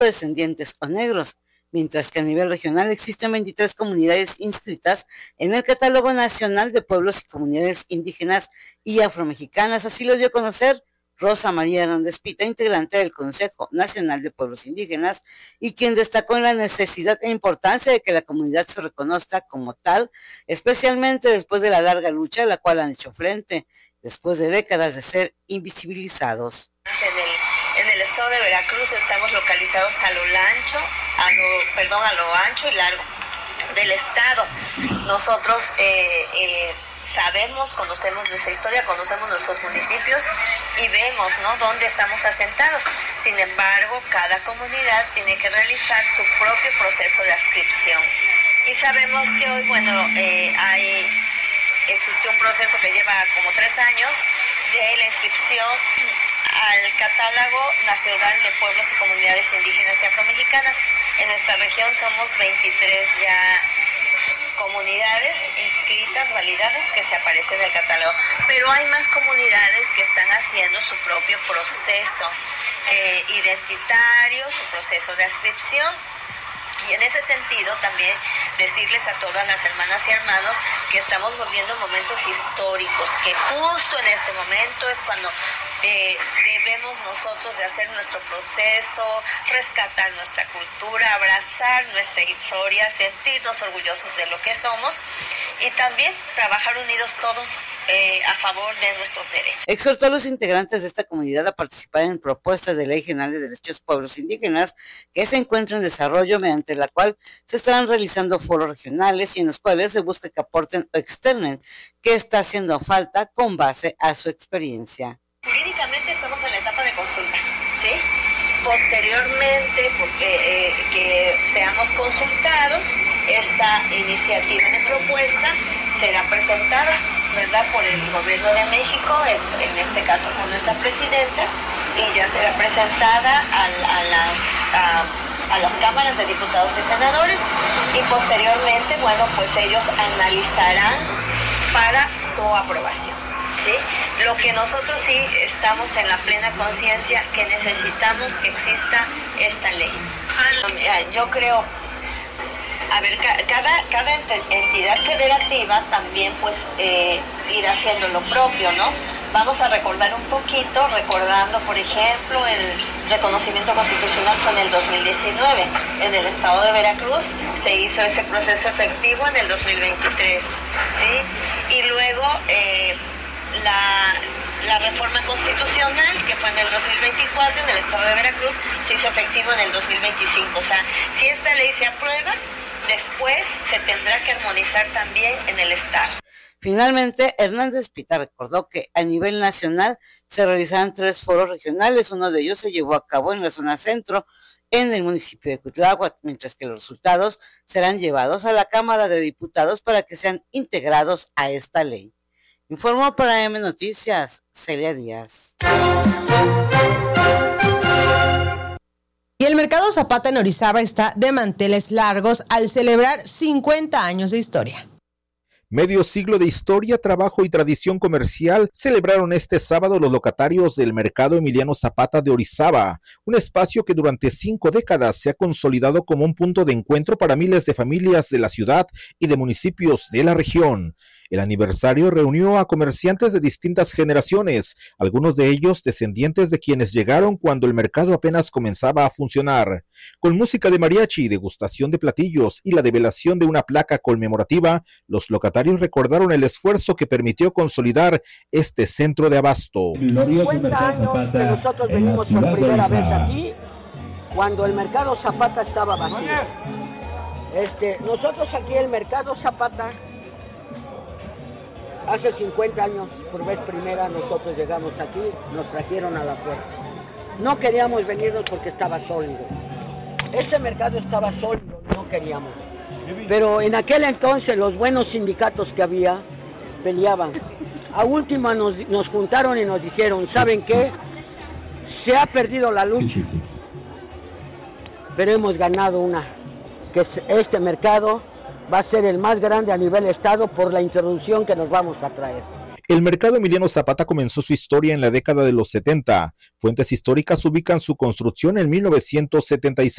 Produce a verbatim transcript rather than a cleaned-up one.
descendientes o negros, mientras que a nivel regional existen veintitrés comunidades inscritas en el Catálogo Nacional de Pueblos y Comunidades Indígenas y Afromexicanas. Así lo dio a conocer Rosa María Hernández Pita, integrante del Consejo Nacional de Pueblos Indígenas, y quien destacó en la necesidad e importancia de que la comunidad se reconozca como tal, especialmente después de la larga lucha a la cual han hecho frente, después de décadas de ser invisibilizados. En el, en el estado de Veracruz estamos localizados a lo ancho, a lo, perdón, a lo ancho y largo del estado. Nosotros eh, eh, sabemos, conocemos nuestra historia, conocemos nuestros municipios y vemos, ¿no?, dónde estamos asentados. Sin embargo, cada comunidad tiene que realizar su propio proceso de adscripción. Y sabemos que hoy, bueno, eh, hay, existe un proceso que lleva como tres años de la inscripción al Catálogo Nacional de Pueblos y Comunidades Indígenas y Afromexicanas. En nuestra región somos veintitrés ya comunidades inscritas, validadas, que se aparecen en el catálogo, pero hay más comunidades que están haciendo su propio proceso eh, identitario, su proceso de adscripción. Y en ese sentido también decirles a todas las hermanas y hermanos que estamos viviendo momentos históricos, que justo en este momento es cuando eh, debemos nosotros de hacer nuestro proceso, rescatar nuestra cultura, abrazar nuestra historia, sentirnos orgullosos de lo que somos y también trabajar unidos todos eh, a favor de nuestros derechos. Exhortó a los integrantes de esta comunidad a participar en propuestas de Ley General de Derechos Pueblos Indígenas que se encuentran en desarrollo, mediante la cual se estarán realizando foros regionales y en los cuales se busca que aporten o externen qué está haciendo falta con base a su experiencia. Jurídicamente estamos en la etapa de consulta, ¿sí? Posteriormente, porque, eh, que seamos consultados, esta iniciativa de propuesta será presentada, ¿verdad?, por el Gobierno de México, en, en este caso por nuestra presidenta, y ya será presentada a, a, las, a, a las cámaras de diputados y senadores, y posteriormente, bueno, pues ellos analizarán para su aprobación. ¿Sí? Lo que nosotros sí estamos en la plena conciencia que necesitamos que exista esta ley. Yo creo, a ver, cada, cada entidad federativa también pues eh, irá haciendo lo propio, ¿no? Vamos a recordar un poquito, recordando por ejemplo el reconocimiento constitucional fue en el dos mil diecinueve, en el estado de Veracruz se hizo ese proceso efectivo en el dos mil veintitrés, ¿sí? Y luego eh, La, la reforma constitucional, que fue en el dos mil veinticuatro en el estado de Veracruz, se hizo efectivo en el dos mil veinticinco. O sea, si esta ley se aprueba, después se tendrá que armonizar también en el estado. Finalmente, Hernández Pita recordó que a nivel nacional se realizarán tres foros regionales. Uno de ellos se llevó a cabo en la zona centro, en el municipio de Cuitláhuac, mientras que los resultados serán llevados a la Cámara de Diputados para que sean integrados a esta ley. Informó para M Noticias, Celia Díaz. Y el Mercado Zapata en Orizaba está de manteles largos al celebrar cincuenta años de historia. Medio siglo de historia, trabajo y tradición comercial celebraron este sábado los locatarios del Mercado Emiliano Zapata de Orizaba, un espacio que durante cinco décadas se ha consolidado como un punto de encuentro para miles de familias de la ciudad y de municipios de la región. El aniversario reunió a comerciantes de distintas generaciones, algunos de ellos descendientes de quienes llegaron cuando el mercado apenas comenzaba a funcionar. Con música de mariachi, degustación de platillos y la develación de una placa conmemorativa, los locatarios recordaron el esfuerzo que permitió consolidar este centro de abasto. cincuenta años que nosotros venimos por primera vez aquí, cuando el Mercado Zapata estaba vacío. Este, nosotros aquí el Mercado Zapata, hace cincuenta años, por vez primera, nosotros llegamos aquí, nos trajeron a la puerta. No queríamos venirnos porque estaba sólido. Este mercado estaba sólido, no queríamos. Pero en aquel entonces los buenos sindicatos que había peleaban. A última nos, nos juntaron y nos dijeron, ¿saben qué? Se ha perdido la lucha, pero hemos ganado una, que este mercado va a ser el más grande a nivel estado por la introducción que nos vamos a traer. El mercado Emiliano Zapata comenzó su historia en la década de los setenta. Fuentes históricas ubican su construcción en mil novecientos setenta y seis.